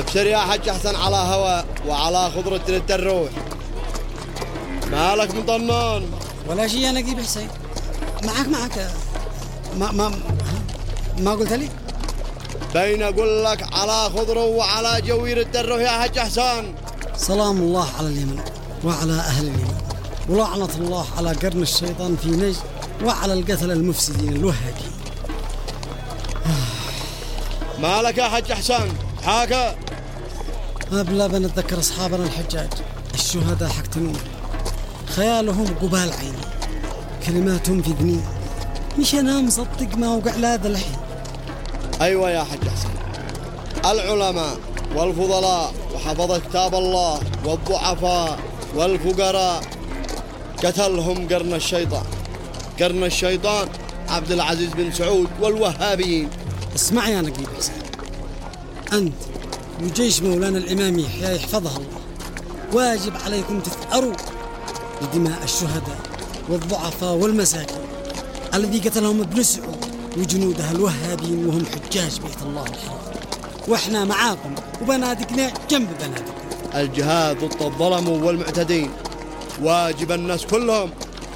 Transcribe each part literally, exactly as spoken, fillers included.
ابشر يا حج حسن على هواء وعلى خضرة الروح. مالك مطنان؟ ولا شيء أنا نجيب حسين. معك معك ما ما ما قلت لي؟ بين أقول لك على خضره وعلى جوير الدره يا حج حسن. سلام الله على اليمن وعلى أهل اليمن، ولعنة الله على قرن الشيطان في نجد وعلى القتل المفسدين الوهابين. مالك يا حج حسن؟ حاكا بلا بنتذكر أصحابنا الحجاج الشهداء حق تنور، خيالهم قبال عيني، كلماتهم في ذني، مش أنا مصدق ما وقع لهذا الحين. أيوة يا حج حسن، العلماء والفضلاء وحفظ كتاب الله والضعفاء والفقراء قتلهم قرن الشيطان. قرن الشيطان عبد العزيز بن سعود والوهابيين. اسمع يا نقيب حسين، أنت وجيش مولانا الإمام يحيى يحفظه الله واجب عليكم تثأروا لدماء الشهداء والضعفاء والمساكين الذي قتلهم ابن سعود وجنودها الوهابين وهم حجاج بيت الله الحرام، واحنا معاكم وبنادقنا جنب بنادقكم. الجهاد ضد الظلم والمعتدين واجب الناس كلهم،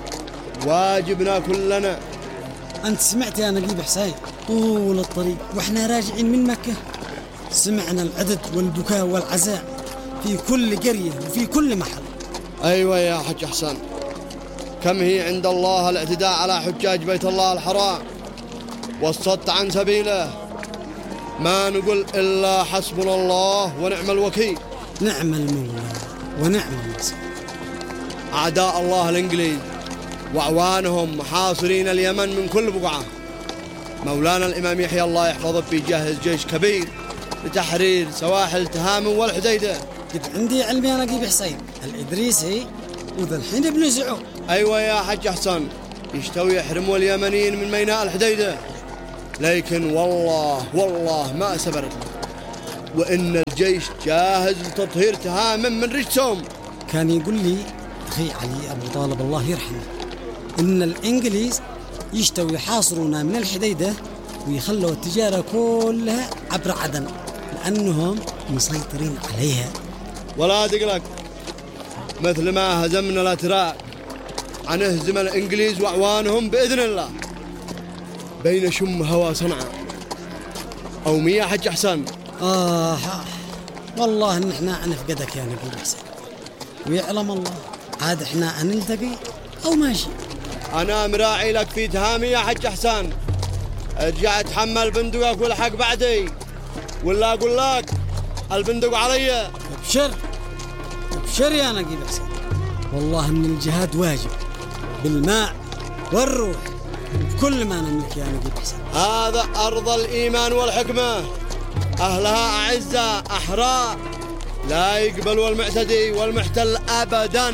واجبنا كلنا. أنت سمعت يا نقيب حسين طول الطريق وإحنا راجعين من مكة سمعنا العدد والبكاء والعزاء في كل قرية وفي كل محل. أيوة يا حج حسن، كم هي عند الله الاعتداء على حجاج بيت الله الحرام والصد عن سبيله. ما نقول إلا حسبنا الله ونعم الوكيل. نعم المولى ونعم النصير. أعداء الله الإنجليز وأعوانهم محاصرين اليمن من كل بقعة. مولانا الإمام يحيى الله يحفظه بيجهز جيش كبير لتحرير سواحل تهامن والحديدة. قد عندي علمي أنا نقيب حسين الإدريسي وذا الحين ابن سعود. أيوة يا حج حسن، يشتوي يحرموا اليمنيين من ميناء الحديدة، لكن والله والله ما سبرت، وإن الجيش جاهز لتطهير تهامن من رجسهم. كان يقول لي أخي علي أبو طالب الله يرحمه إن الإنجليز يشتوا يحاصرونا من الحديدة ويخلوا التجارة كلها عبر عدن لأنهم مسيطرين عليها. ولا تقلق، مثل ما هزمنا الأتراك عنهزم الإنجليز وأعوانهم بإذن الله. بين شم هوا صنعاء أو مية حج حسن. آه والله إن إحنا نفقدك يا نقيب حسين، ويعلم الله عاد إحنا نلتقي أو ماشي. أنا مراعي لك في تهامي يا حج حسن، ارجع اتحمل بندقك والحق بعدي، ولا أقول لك البندق علي. ابشر ابشر يا نقيب حسين، والله إن الجهاد واجب بالماء والروح وبكل ما نملك يا نقيب حسين. هذا أرض الإيمان والحكمة، أهلها أعزة أحرار، لا يقبلوا المعتدي والمحتل أبداً،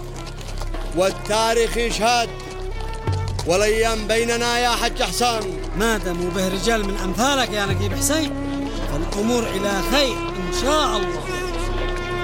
والتاريخ يشهد، والأيام بيننا يا حج حسن. ما دام به رجال من أمثالك يا نقيب حسين فالأمور إلى خير إن شاء الله.